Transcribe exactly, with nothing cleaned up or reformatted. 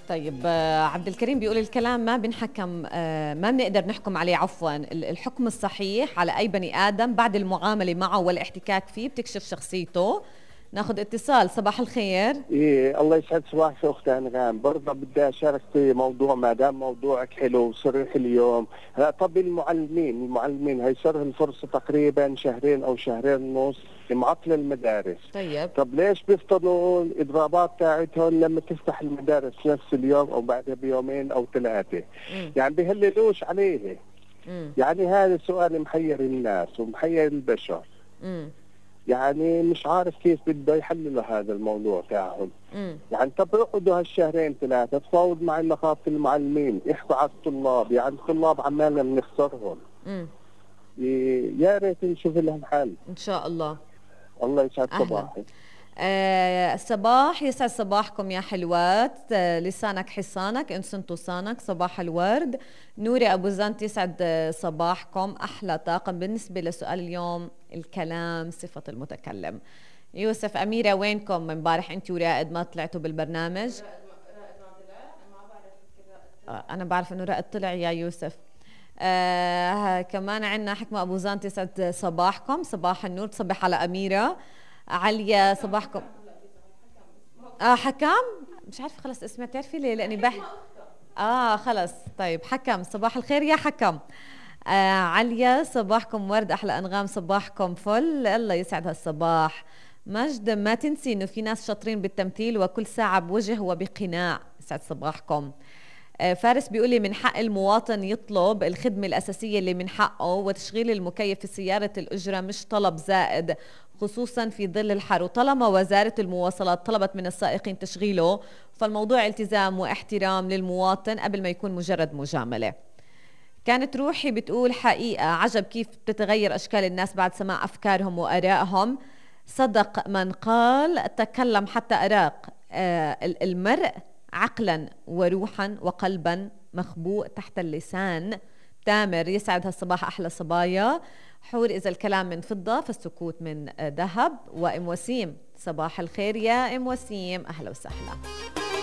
طيب آه، عبد الكريم بيقول الكلام ما بنحكم، آه، ما بنقدر نحكم عليه، عفوا الحكم الصحيح على أي بني آدم بعد المعاملة معه والاحتكاك فيه بتكشف شخصيته. ناخذ اتصال. صباح الخير. إيه، الله يسعد صباحك أختي أنغام. برضه بدي أشارك في موضوع، ما دام موضوعك حلو وصريح اليوم. ها، طب المعلمين المعلمين هي صار الفرصة تقريبا شهرين أو شهرين ونص معطل المدارس. طيب طب ليش بيفضلوا الإضرابات تاعتهم لما تفتح المدارس نفس اليوم أو بعدها بيومين أو ثلاثة؟ مم. يعني بيهللوش عليه. مم. يعني هذا السؤال محير الناس ومحير البشر. مم. يعني مش عارف كيف بده يحللوا هذا الموضوع تاعهم. مم. يعني طب يقعدوا هالشهرين ثلاثة تفاوض مع نقابة المعلمين، يحكوا على الطلاب، يعني الطلاب عمالنا بنخسرهم. مم. ي- يا ريت نشوف لهم حل. إن شاء الله. الله يسعد أهلا. صباحك. آه صباح يسعد صباحكم يا حلوات. آه لسانك حصانك إن صنت صانك. صباح الورد. نوري أبو زنت يسعد آه، صباحكم. أحلى طاقم. بالنسبة لسؤال اليوم، الكلام صفة المتكلم. يوسف أميرة وينكم امبارح أنت ورائد ما طلعتوا بالبرنامج؟ آه أنا بعرف إنه رائد طلع يا يوسف. آه كمان عندنا حكمة أبو زان يسعد صباحكم. صباح النور. تصبح على أميرة. عليا صباحكم. اه حكم. مش عارفة خلص اسمها، بتعرفي ليه؟ لأني بح اه خلص. طيب حكم صباح الخير يا حكم. آه عليا صباحكم ورد. أحلى أنغام صباحكم فل. الله يسعد هالصباح. مجد ما تنسي إنه في ناس شاطرين بالتمثيل وكل ساعة بوجه وبقناع. يسعد صباحكم. آه، فارس بيقول لي من حق المواطن يطلب الخدمة الأساسية اللي من حقه، وتشغيل المكيف في سيارة الأجرة مش طلب زائد خصوصا في ظل الحر، وطالما وزارة المواصلات طلبت من السائقين تشغيله فالموضوع التزام واحترام للمواطن قبل ما يكون مجرد مجاملة. كانت روحي بتقول حقيقة عجب كيف بتتغير أشكال الناس بعد سماع أفكارهم وآرائهم. صدق من قال تكلم حتى أراق. آه المرء عقلا وروحا وقلبا مخبوء تحت اللسان. تامر يسعد هالصباح. أحلى صبايا. حور إذا الكلام من فضة فالسكوت من ذهب. وإم وسيم صباح الخير يا إم وسيم. أهلا وسهلا.